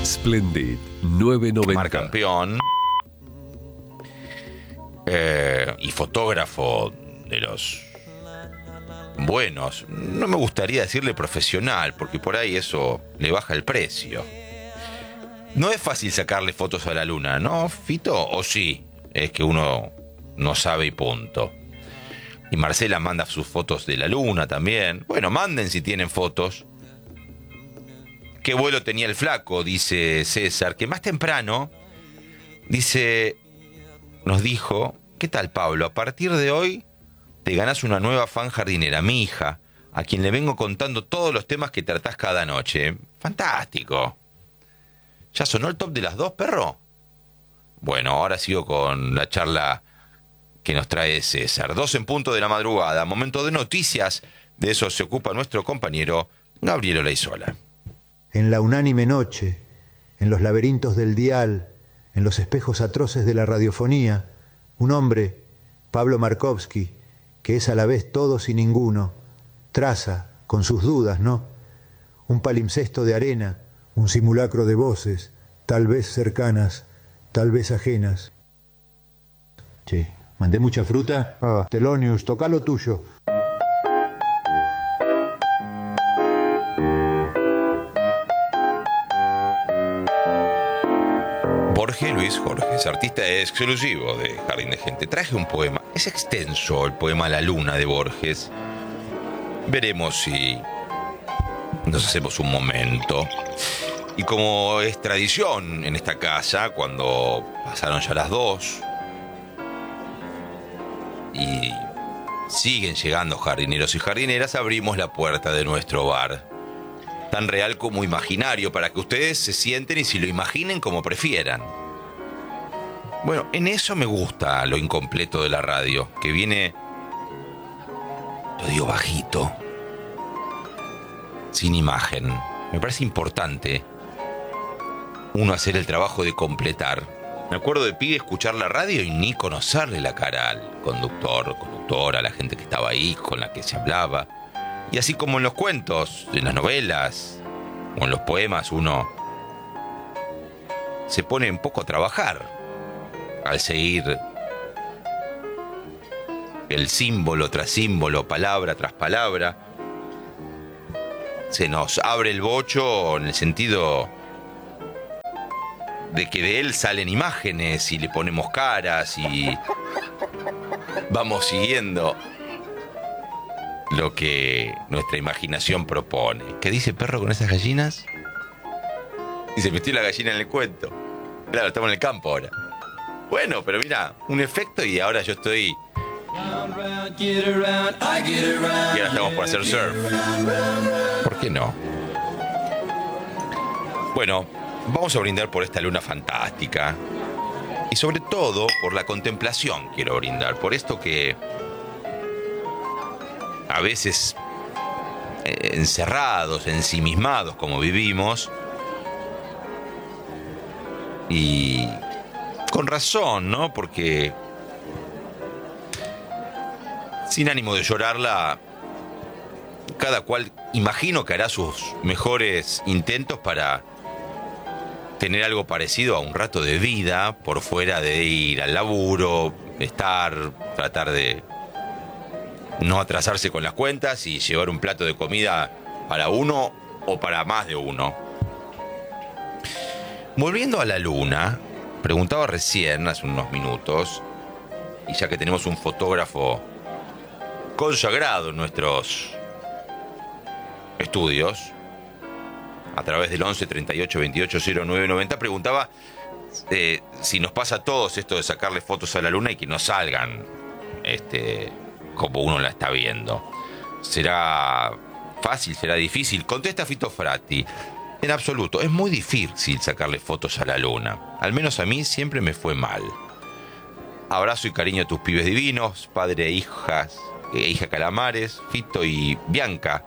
Splendid 990. Mar campeón. Y fotógrafo de los buenos. No me gustaría decirle profesional, porque por ahí eso le baja el precio. No es fácil sacarle fotos a la luna, ¿no, Fito? ¿O sí? Es que uno no sabe y punto. Y Marcela manda sus fotos de la luna también. Bueno, manden si tienen fotos. ¿Qué vuelo tenía el flaco? Dice César, que más temprano, dice, nos dijo, ¿qué tal, Pablo? A partir de hoy te ganás una nueva fan jardinera, mi hija, a quien le vengo contando todos los temas que tratás cada noche. Fantástico. ¿Ya sonó el top de las 2, perro? Bueno, ahora sigo con la charla que nos trae César. 2 en punto de la madrugada, momento de noticias. De eso se ocupa nuestro compañero Gabriel Olaizola. En la unánime noche, en los laberintos del dial, en los espejos atroces de la radiofonía, un hombre, Pablo Markovsky, que es a la vez todos y ninguno, traza, con sus dudas, ¿no? Un palimpsesto de arena, un simulacro de voces, tal vez cercanas, tal vez ajenas. Che, ¿mandé mucha fruta? Telonius, toca lo tuyo. Luis Jorge es artista exclusivo de Jardín de Gente. Traje un poema. Es extenso el poema La Luna de Borges. Veremos si nos hacemos un momento. Y como es tradición en esta casa, cuando pasaron ya las 2 y siguen llegando jardineros y jardineras, abrimos la puerta de nuestro bar. Tan real como imaginario, para que ustedes se sienten y si lo imaginen como prefieran. Bueno, en eso me gusta lo incompleto de la radio, que viene, lo digo bajito, sin imagen. Me parece importante uno hacer el trabajo de completar. Me acuerdo de pibe escuchar la radio y ni conocerle la cara al conductor, conductora, a la gente que estaba ahí, con la que se hablaba. Y así como en los cuentos, en las novelas o en los poemas, uno se pone un poco a trabajar al seguir el símbolo tras símbolo, palabra tras palabra. Se nos abre el bocho en el sentido de que de él salen imágenes y le ponemos caras y vamos siguiendo lo que nuestra imaginación propone. ¿Qué dice perro con esas gallinas? Y se metió la gallina en el cuento. Claro, estamos en el campo ahora. Bueno, pero mira, un efecto y ahora yo estoy... Y ahora estamos por hacer surf. ¿Por qué no? Bueno, vamos a brindar por esta luna fantástica. Y sobre todo por la contemplación quiero brindar. Por esto que a veces encerrados, ensimismados como vivimos. Y con razón, ¿no? Porque sin ánimo de llorarla, cada cual imagino que hará sus mejores intentos para tener algo parecido a un rato de vida por fuera de ir al laburo, tratar de no atrasarse con las cuentas y llevar un plato de comida para uno o para más de uno. Volviendo a la luna, preguntaba recién, hace unos minutos, y ya que tenemos un fotógrafo consagrado en nuestros estudios, a través del 11 38 28 09 90, preguntaba si nos pasa a todos esto de sacarle fotos a la luna y que no salgan como uno la está viendo. ¿Será fácil? ¿Será difícil? Contesta Fito Fratti. En absoluto, es muy difícil sacarle fotos a la luna. Al menos a mí siempre me fue mal. Abrazo y cariño a tus pibes divinos, padre e hija Calamares, Fito y Bianca.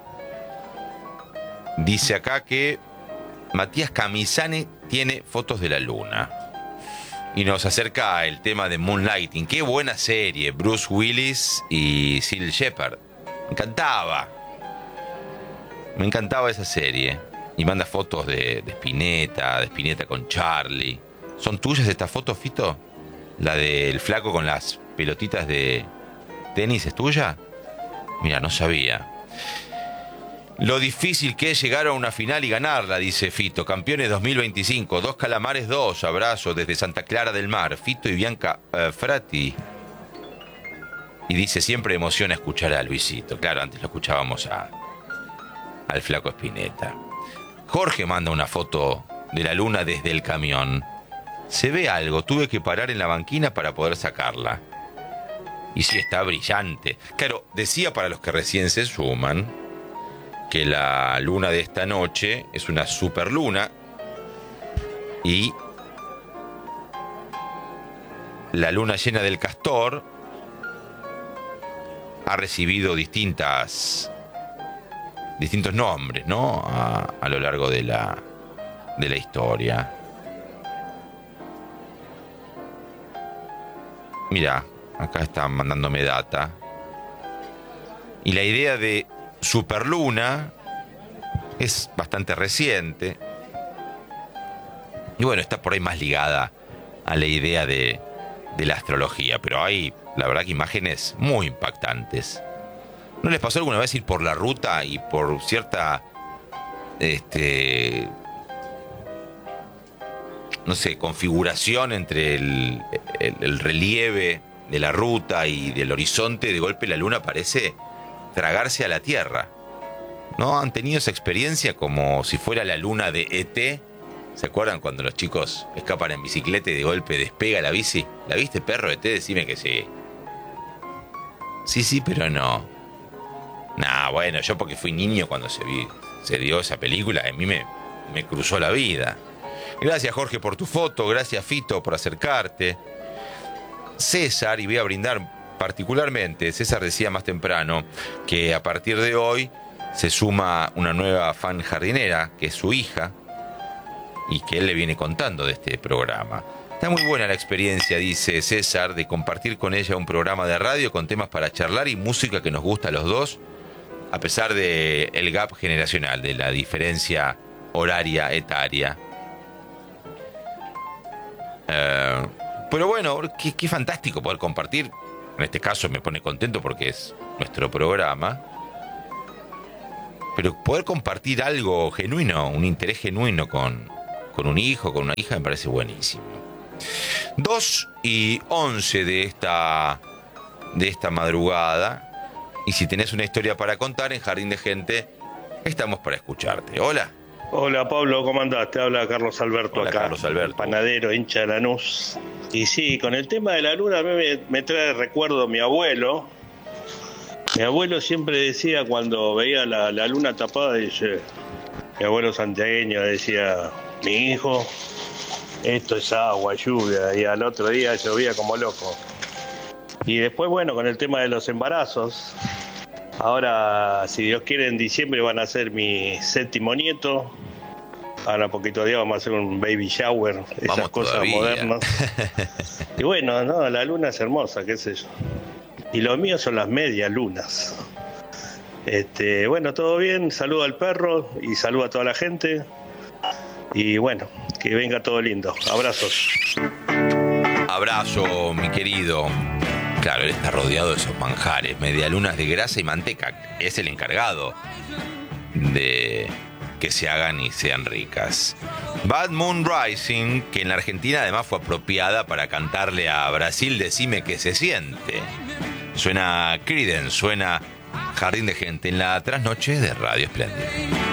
Dice acá que Matías Camisani tiene fotos de la luna. Y nos acerca el tema de Moonlighting. Qué buena serie, Bruce Willis y Syl Shepherd. Me encantaba esa serie. Y manda fotos de Spinetta con Charlie. ¿Son tuyas estas fotos, Fito? ¿La del flaco con las pelotitas de tenis es tuya? Mira, no sabía. Lo difícil que es llegar a una final y ganarla, dice Fito. Campeones 2025, 2 calamares, 2. Abrazo desde Santa Clara del Mar. Fito y Bianca Frati. Y dice, siempre emociona escuchar a Luisito. Claro, antes lo escuchábamos al flaco Spinetta. Jorge manda una foto de la luna desde el camión. Se ve algo, tuve que parar en la banquina para poder sacarla. Y sí, está brillante. Claro, decía para los que recién se suman que la luna de esta noche es una superluna y la luna llena del Castor ha recibido distintos nombres, ¿no? A lo largo de la historia. Mira, acá están mandándome data. Y la idea de superluna es bastante reciente. Y bueno, está por ahí más ligada a la idea de la astrología. Pero hay, la verdad, que imágenes muy impactantes. ¿No les pasó alguna vez ir por la ruta y por cierta no sé, configuración entre el relieve de la ruta y del horizonte? De golpe la luna parece tragarse a la Tierra, ¿no? ¿Han tenido esa experiencia como si fuera la luna de E.T.? ¿Se acuerdan cuando los chicos escapan en bicicleta y de golpe despega la bici? ¿La viste, perro, E.T.? Decime que sí. Sí, pero no. Nah, bueno, yo porque fui niño cuando se dio esa película, a mí me cruzó la vida. Gracias, Jorge, por tu foto. Gracias, Fito, por acercarte. César, y voy a brindar particularmente, César decía más temprano que a partir de hoy se suma una nueva fan jardinera, que es su hija, y que él le viene contando de este programa. Está muy buena la experiencia, dice César, de compartir con ella un programa de radio con temas para charlar y música que nos gusta a los dos, a pesar del gap generacional, de la diferencia horaria, etaria. Pero bueno, qué fantástico poder compartir. En este caso me pone contento porque es nuestro programa. Pero poder compartir algo genuino, un interés genuino con un hijo, con una hija, me parece buenísimo. 2:11 de esta madrugada. Y si tenés una historia para contar en Jardín de Gente, estamos para escucharte. Hola. Hola Pablo, ¿cómo andás? Te habla Carlos Alberto. Hola, acá. Carlos Alberto. Panadero, hincha de Lanús. Y sí, con el tema de la luna a mí me trae recuerdo mi abuelo. Mi abuelo siempre decía cuando veía la luna tapada, dice, mi abuelo santiagueño decía, mi hijo, esto es agua, lluvia, y al otro día llovía como loco. Y después, bueno, con el tema de los embarazos, ahora, si Dios quiere, en diciembre van a ser mi 7º nieto. Ahora, poquito días vamos a hacer un baby shower, esas Vamos cosas todavía. modernas. Y bueno, no, la luna es hermosa, qué sé yo. Y lo mío son las medias lunas. Bueno, todo bien, saludo al perro y saludo a toda la gente. Y bueno, que venga todo lindo. Abrazos. Abrazo, mi querido. Claro, él está rodeado de esos manjares, medialunas de grasa y manteca. Es el encargado de que se hagan y sean ricas. Bad Moon Rising, que en la Argentina además fue apropiada para cantarle a Brasil Decime que se siente. Suena Creedence, suena Jardín de Gente en la trasnoche de Radio Espléndida.